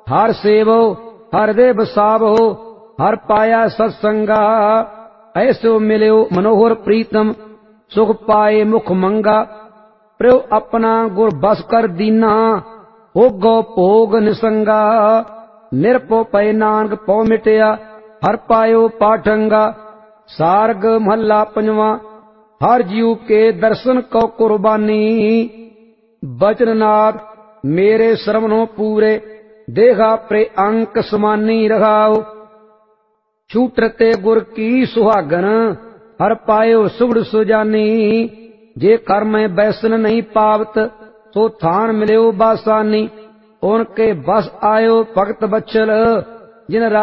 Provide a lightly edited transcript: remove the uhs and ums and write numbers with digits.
हर सेवो हर दे बसावो, हर पाया सत्संगा। ऐसो मिल्यो मनोहर प्रीतम, सुख पाए मुख मंगा। प्रयो अपना गुर बस कर दीना, होगो भोग निसंगा। निरपो पै नानक पौ मिटया, हर पायो पाठंगा। सारग महला पंजवा। हर जीव के दर्शन को कुर्बानी, बचननाथ मेरे श्रवणों पूरे, देखा प्रे अंक समानी रखाओ। छूटते गुर की सुहागन, हर पायो सुगड़ सुजानी। जे कर्म बैसन नहीं पावत, तो थान मिल्यो बासानी। उनके बस आयो भगत बच्चल, जिन